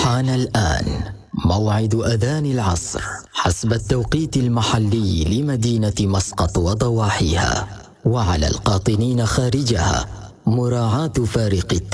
حان الآن موعد أذان العصر حسب التوقيت المحلي لمدينة مسقط وضواحيها، وعلى القاطنين خارجها مراعاة فارق التوقيت.